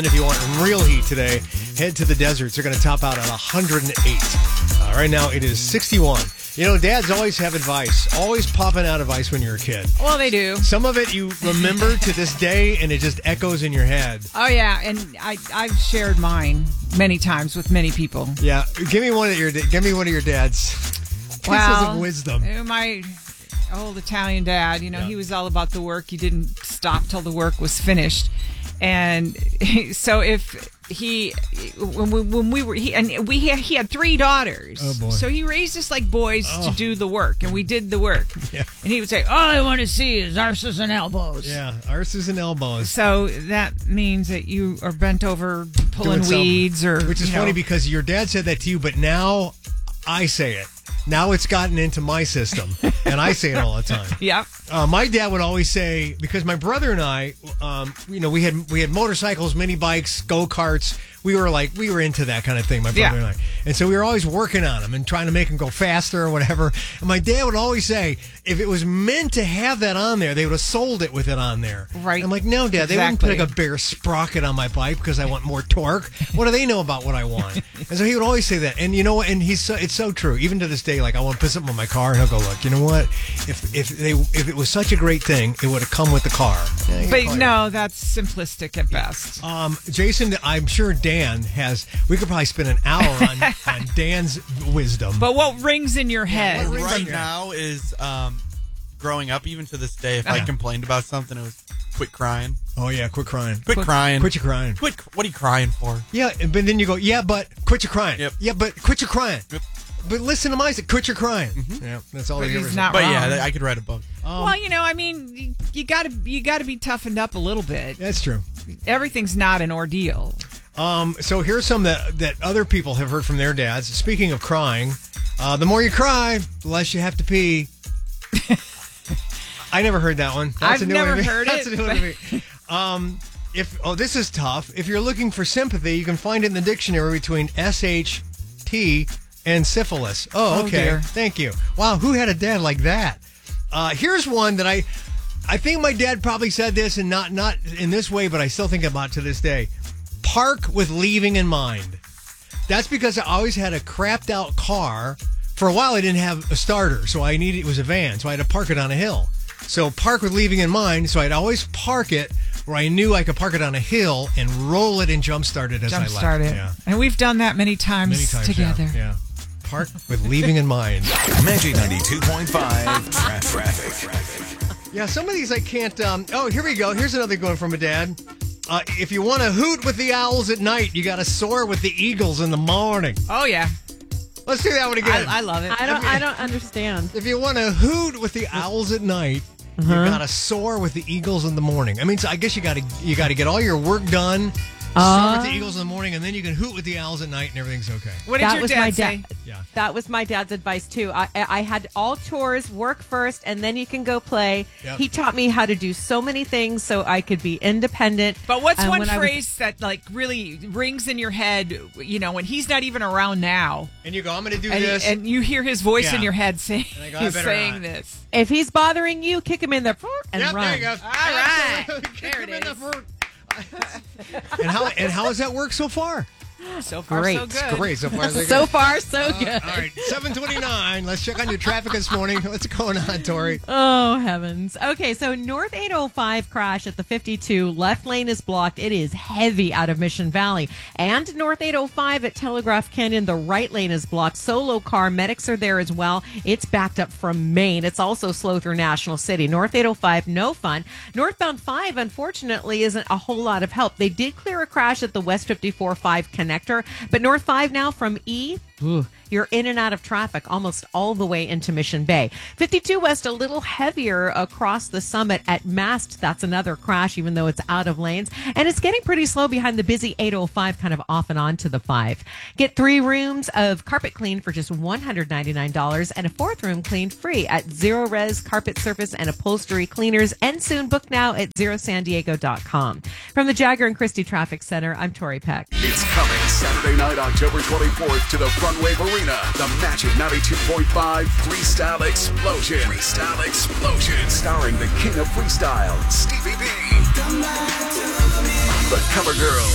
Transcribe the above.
If you want real heat today, head to the deserts. They're going to top out at 108. Right now, it is 61. You know, dads always have advice, always popping out advice when you're a kid. Well, they do. Some of it you remember to this day, and it just echoes in your head. Oh, yeah, and I've shared mine many times with many people. Yeah, give me one of your dad's pieces of wisdom. My old Italian dad, he was all about the work. He didn't stop till the work was finished. And so if he had 3 daughters. Oh boy. So he raised us like boys to do the work, and we did the work. Yeah. And he would say, "All I want to see is arses and elbows." Yeah, arses and elbows. So that means that you are bent over pulling weeds, which is funny because your dad said that to you, but now I say it. Now it's gotten into my system, and I say it all the time. Yeah. My dad would always say, because my brother and I, we had motorcycles, mini bikes, go-karts. We were into that kind of thing, my brother and I. And so we were always working on them and trying to make them go faster or whatever. And my dad would always say, if it was meant to have that on there, they would have sold it with it on there. Right. I'm like, no, Dad, they wouldn't put like a bare sprocket on my bike because I want more torque. What do they know about what I want? And so he would always say that. And you know what? And it's so true. Even to this day, like I want to put something on my car, and he'll go, look, you know what? If it was such a great thing, it would have come with the car. Yeah, but no, that's simplistic at best. Jason, I'm sure Dan has. We could probably spend an hour on Dan's wisdom. But what rings in your head right now is growing up, even to this day, if I complained about something, it was quit crying. Oh yeah, quit crying. Quit crying. Quit your crying. What are you crying for? Yeah, but then you go, yeah, but quit your crying. Yep. Yeah, but quit your crying. Yep. But listen to my quit your crying. Mm-hmm. Yeah, that's all he ever said. Not but wrong. yeah, I could write a book. Well, you gotta be toughened up a little bit. That's true. Everything's not an ordeal. So here's some that other people have heard from their dads. Speaking of crying, the more you cry, the less you have to pee. I never heard that one. I've never heard That's a new one to me. This is tough. If you're looking for sympathy, you can find it in the dictionary between SHT and syphilis. Oh, okay. Dear. Thank you. Wow, who had a dad like that? Here's one that I think my dad probably said this, and not in this way, but I still think about it to this day. Park with leaving in mind. That's because I always had a crapped out car. For a while, I didn't have a starter, so it was a van, so I had to park it on a hill. So park with leaving in mind, so I'd always park it where I knew I could park it on a hill and roll it and jumpstart it as I left. Jumpstart it. Yeah. And we've done that many times together. Yeah. Park with leaving in mind. Magic 92.5 traffic. Yeah, some of these I can't. Here we go. Here's another one from a dad. If you want to hoot with the owls at night, you got to soar with the eagles in the morning. Oh, yeah. Let's do that one again. I love it. I don't understand. If you want to hoot with the owls at night, you got to soar with the eagles in the morning. I mean, so I guess you got to get all your work done. Soar with the eagles in the morning, and then you can hoot with the owls at night, and everything's okay. What did your dad say? Yeah. That was my dad's advice, too. I had all chores, work first, and then you can go play. Yep. He taught me how to do so many things so I could be independent. But what's one phrase that really rings in your head, when he's not even around now? And you go, I'm going to do this. And you hear his voice in your head saying, saying this. If he's bothering you, kick him in the and run. There you go. All right. There it is. And how has that worked so far? So far, Great. so good. Great. So far, So far, so good. All right, 7:29. Let's check on your traffic this morning. What's going on, Tori? Oh, heavens. Okay, so North 805 crash at the 52. Left lane is blocked. It is heavy out of Mission Valley. And North 805 at Telegraph Canyon, the right lane is blocked. Solo car. Medics are there as well. It's backed up from Maine. It's also slow through National City. North 805, no fun. Northbound 5, unfortunately, isn't a whole lot of help. They did clear a crash at the West 54-5 connector. But North 5 now from E, you're in and out of traffic almost all the way into Mission Bay. 52 West, a little heavier across the summit at Mast. That's another crash, even though it's out of lanes. And it's getting pretty slow behind the busy 805, kind of off and on to the 5. Get 3 rooms of carpet clean for just $199 and a 4th room cleaned free at Zero Res Carpet Surface and Upholstery Cleaners. And soon book now at zerosandiego.com. From the Jagger and Christie Traffic Center, I'm Tori Peck. It's coming Saturday night, October 24th to the Front Wave Arena. The Magic 92.5 Freestyle Explosion. Freestyle Explosion. Starring the king of freestyle, Stevie B. The Cover Girl.